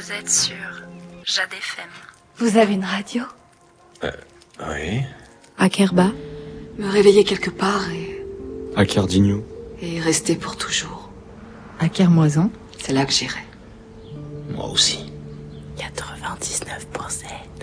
Vous êtes sur Jade FM. Vous avez une radio? Oui. À Kerba? Me réveiller quelque part et... À Cardigno. et rester pour toujours. À Kermoisan? C'est là que j'irai. Moi aussi. 99%.